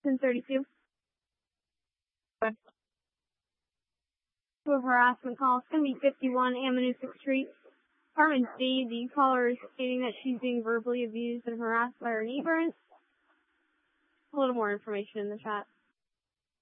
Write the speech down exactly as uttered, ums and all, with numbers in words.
ten thirty-two. To a harassment call. It's going to be fifty-one Ammonoosuc Street. Apartment D, the caller is stating that she's being verbally abused and harassed by her neighbors. A little more information in the chat.